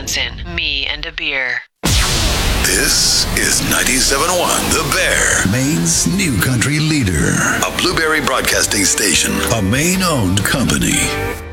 Johnson, me and a beer. This is 97.1 The Bear, Maine's new country leader. A Blueberry Broadcasting Station, a Maine-owned company.